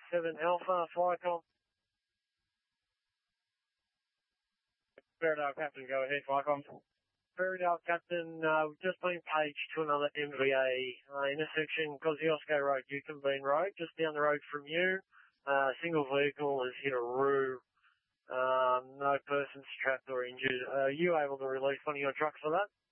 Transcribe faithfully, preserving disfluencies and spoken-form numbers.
seven Alpha, Flycom. Fairdale Captain, go ahead, Flycom. Fairdale Captain, uh, we've just been paged to another M V A uh, intersection, Kosciuszko Road, Newcombe Bean Road, just down the road from you. Uh, single vehicle has hit a roo. Um, no persons trapped or injured. Are you able to release one of your trucks for that?